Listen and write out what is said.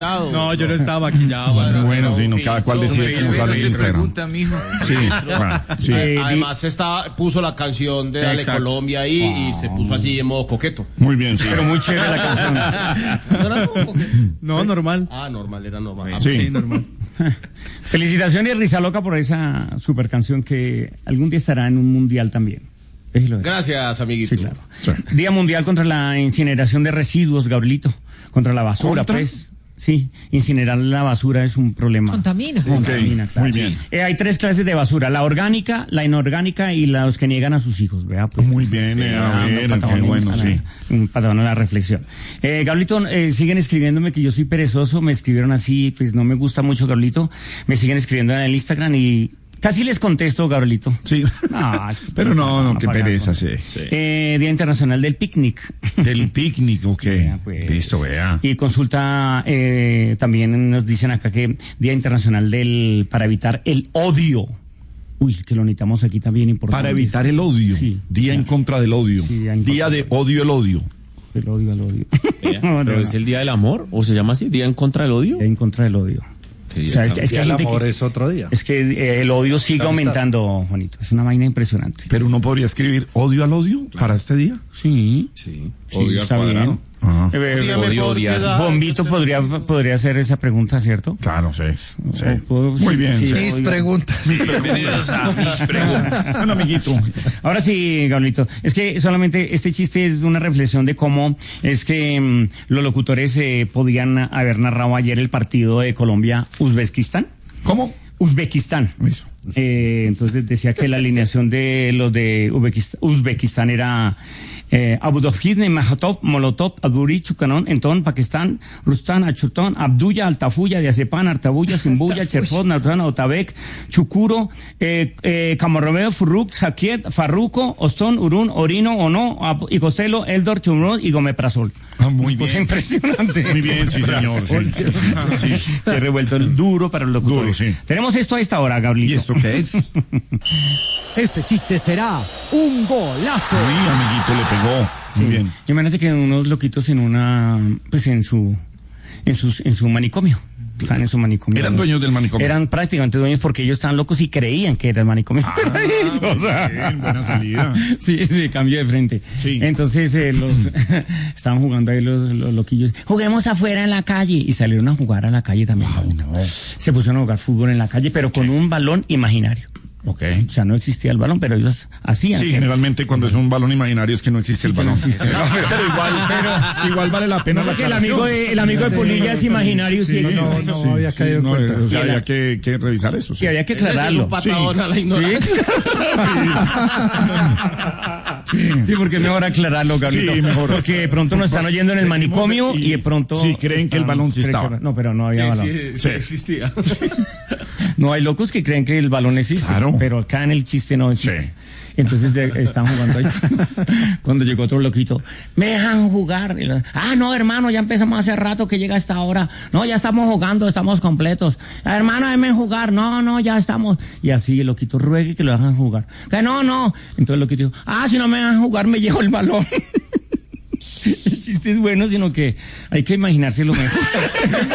No, yo no estaba maquillado. Bueno, sí, no, cada cual decide cómo sale en Instagram. Pregunta, mijo. Sí, bueno, sí. Además puso la canción de Dale Colombia ahí y se puso así en modo coqueto. Muy bien, sí. Pero muy chévere la canción. ¿No era como coqueto? No, normal. Ah, normal, era normal. Sí, normal. Felicitaciones, Risa Loca, por esa super canción que algún día estará en un mundial también. Gracias, amiguito. Sí, claro. Sí. Día Mundial contra la incineración de residuos, Gabrielito. Contra la basura, ¿Contra? pues. Sí, incinerar la basura es un problema. Contamina. Contamina, claro. Muy bien. Hay 3 clases de basura: la orgánica, la inorgánica y los que niegan a sus hijos. Vea, pues, Muy bien, qué bueno, sí. Un patadón a la reflexión. Gablito, siguen escribiéndome que yo soy perezoso. Me escribieron así, pues no me gusta mucho, Gablito. Me siguen escribiendo en el Instagram y casi les contesto, Gabrielito. Sí. Pero no, qué pereza, sí. Día Internacional del Picnic. Del picnic, ok. Vea, pues. Listo, vea. Y consulta, también nos dicen acá que Día Internacional para evitar el odio. Uy, que lo necesitamos aquí también importante. Para evitar el odio. Sí. Día en contra del odio. Sí, día de odio el odio. El odio al odio. ¿Pero es el Día del Amor? ¿O se llama así? ¿Día en contra del odio? Día en contra del odio. Sí, O sea, es que hay el gente amor que, es otro día. es que el odio sigue aumentando, Juanito. Es una vaina impresionante. Pero uno podría escribir odio al odio para este día. Sí. Sí. Sí, Odio al está cuadrado. bien. Ajá. Odio odiar. Bombito podría hacer esa pregunta, ¿cierto? Claro, sí. Muy bien. sí. Mis preguntas. Bienvenidos a mis preguntas. Bueno, amiguito. Ahora sí, Gablito, es que solamente este chiste es una reflexión de cómo es que los locutores podían haber narrado ayer el partido de Colombia-Uzbekistán. ¿Cómo? Uzbekistán. Eso. Entonces decía que la alineación de los de Uzbekistán era Abudofizne, Mahatov, Molotov, Aduri, Chukanón, Entón, Pakistán, Rustan, Achutón, Abdulla, Altafulla, Diazepán, Artabulla, Simbuya, Cherfot, Nautran, Otabek, Chukuro, Camarromeo, Furruk, Sakiet, Farruco, Ostón, Urún, Orino, Ono, y Costello, Eldor, Chumrón y Gomeprazol. Muy Pues bien. impresionante. Muy bien, sí, señor. Sí. Se ha revuelto el duro para los locutores. Duro, sí. Tenemos esto a esta hora, Gablito. ¿Y esto qué es? Este chiste será un golazo. Uy, amiguito, le pegó. Muy bien. Imagínate que unos loquitos en su manicomio. Están en su manicomio. ¿Eran dueños del manicomio? Eran prácticamente dueños porque ellos estaban locos y creían que era el manicomio. Bien, buena salida. Sí, cambio de frente. Sí. Entonces estaban jugando ahí los loquillos. Juguemos afuera en la calle. Y salieron a jugar a la calle también. Se pusieron a jugar fútbol en la calle, pero con un balón imaginario. Ok. O sea, no existía el balón, pero ellos hacían. Sí, generalmente cuando es un balón imaginario es que no existe el balón. no existe. Pero igual vale la pena. Porque el amigo de Polilla es imaginario, sí existe. No había caído en cuenta. O sea, había que revisar eso. Sí, había que aclararlo. Un patadón a la ignorancia. Sí, porque es mejor aclararlo, Gablito. Sí, mejor. Porque de pronto nos están oyendo en el manicomio y de pronto... Sí, creen que el balón sí estaba. No, pero no había balón. Sí, existía. No, hay locos que creen que el balón existe, Claro. pero acá en el chiste no existe. Sí. Entonces están jugando ahí. Cuando llegó otro loquito, ¿me dejan jugar? No, hermano, ya empezamos hace rato que llega esta hora. No, ya estamos jugando, estamos completos. Hermano, déjenme jugar. No, ya estamos. Y así el loquito ruegue que lo dejan jugar. Que no. Entonces el loquito dijo, si no me dejan jugar, me llevo el balón. El chiste es bueno, sino que hay que imaginárselo mejor.